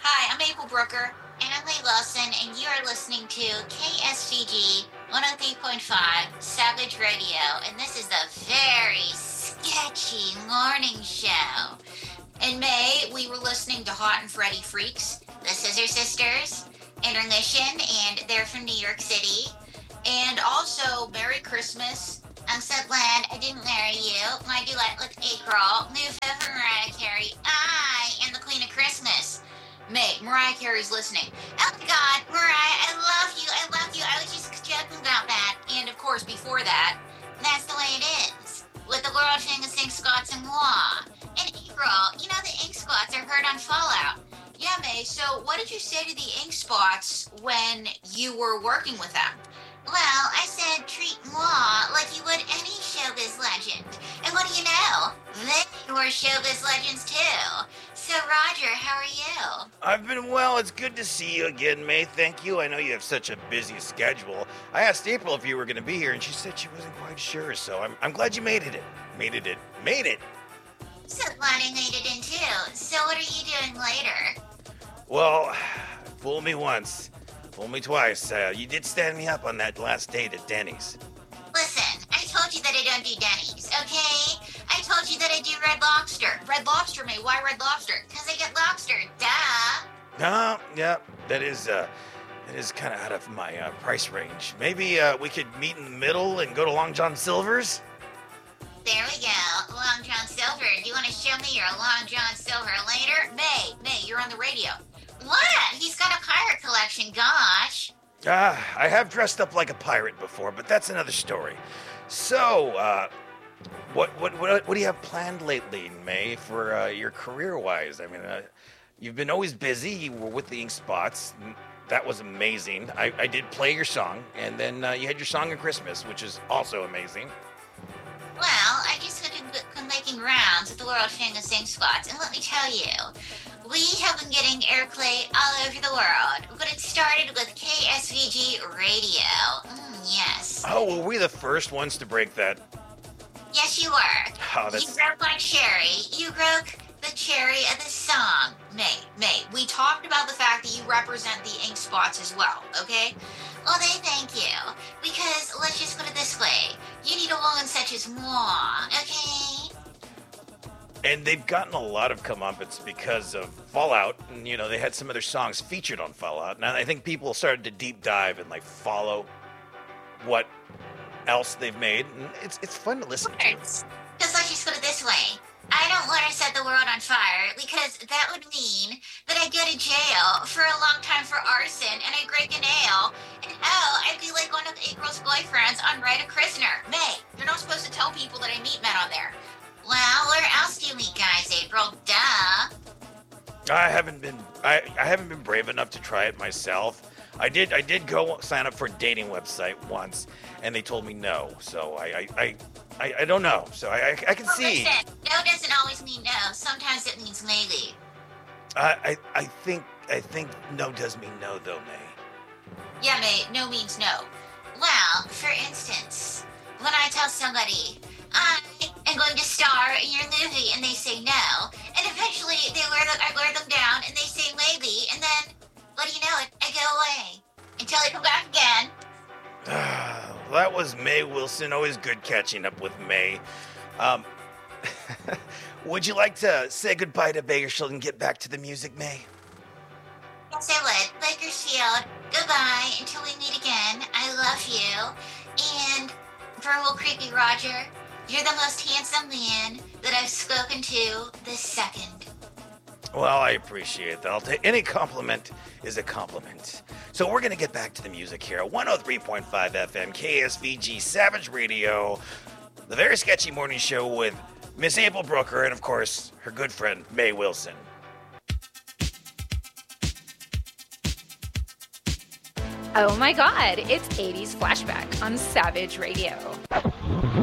Hi, I'm April Brooker. And I'm Lee Wilson, and you are listening to KSGG 103.5 Savage Radio, and this is the very sketchy morning show. In May, we were listening to Hot and Freddy Freaks, the Scissor Sisters, Intermission, and they're from New York City. And also, Merry Christmas. I'm so glad I didn't marry you. My duet with April. Move over, Mariah Carey. I am the Queen of Christmas. May, Mariah Carey's listening. Oh my God, Mariah, I love you. I love you. I was just joking about that. And of course, before that, that's the way it is. With the world famous Ink Squats and moi. And April, you know the Ink Squats are heard on Fallout. Yeah, May, so what did you say to the Ink Spots when you were working with them? Well, I said treat moi like you would any showbiz legend. And what do you know? They were showbiz legends too. So, Roger, how are you? I've been well. It's good to see you again, May. Thank you. I know you have such a busy schedule. I asked April if you were going to be here, and she said she wasn't quite sure. So I'm glad you made it. Made it. So glad I made it in too. So what are you doing later? Well, fool me once, fool me twice. You did stand me up on that last date at Denny's. Listen, I told you that I don't do Denny's, okay? I told you that I do Red Lobster. Red Lobster, May. Why Red Lobster? Because I get lobster. Duh. Yeah, that is kind of out of my price range. Maybe we could meet in the middle and go to Long John Silver's? There we go. Long John Silver. Do you want to show me your Long John Silver later? May, you're on the radio. What? He's got a pirate collection, gosh. I have dressed up like a pirate before, but that's another story. So, what do you have planned lately, May, for your career-wise? I mean, you've been always busy. You were with the Ink Spots. That was amazing. I did play your song, and then you had your song on Christmas, which is also amazing. Well, I just been making rounds with the world-famous Ink Spots, and let me tell you, we have been getting airplay all over the world, but it started with KSVG Radio. Yes. Oh, were we the first ones to break that? Yes, you were. Oh, You broke my cherry. You broke the cherry of the song. May, we talked about the fact that you represent the Ink Spots as well, okay? Well, they thank you, because let's just put it this way. You need a woman such as moi, okay? And they've gotten a lot of comeuppance because of Fallout, and they had some of their songs featured on Fallout. And I think people started to deep dive and follow what else they've made, and it's fun to listen to. Because let's just put it this way. I don't want to set the world on fire, because that would mean that I go to jail for a long time for arson, and I break a nail, and I'd be like one of April's boyfriends on Right a Prisoner. May, you're not supposed to tell people that I meet men on there. Well, where else do you meet guys, April? Duh. I haven't been brave enough to try it myself. I did go sign up for a dating website once, and they told me no. So I don't know. So I can see. Listen, no doesn't always mean no. Sometimes it means maybe. I think no does mean no though, May. Yeah, May, no means no. Well, for instance, when I tell somebody I am going to star in your movie, and they say no, and eventually I wear them down, and they say maybe, and then, what do you know, I go away until I come back again. That was May Wilson. Always good catching up with May. Would you like to say goodbye to Bakersfield and get back to the music, May? Yes, I would. Bakersfield, goodbye until we meet again. I love you. And Verbal Creepy Roger, you're the most handsome man that I've spoken to this second. Well, I appreciate that. I'll take any compliment is a compliment. So we're going to get back to the music here. 103.5 FM, KSVG, Savage Radio, the very sketchy morning show with Miss April Brooker and, of course, her good friend, May Wilson. Oh my God, it's 80s Flashback on Savage Radio.